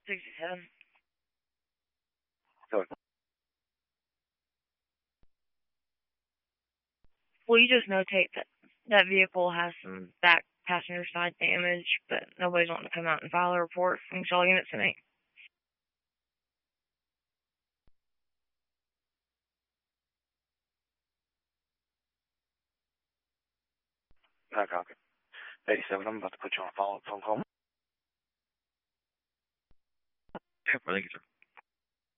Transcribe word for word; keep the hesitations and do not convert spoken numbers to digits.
sixty-seven. Go ahead. Well, you just notate that that vehicle has some back passenger side damage, but nobody's wanting to come out and file a report until you get it to me. I copy. eighty-seven, I'm about to put you on a follow-up phone call. Yeah, thank you, sir.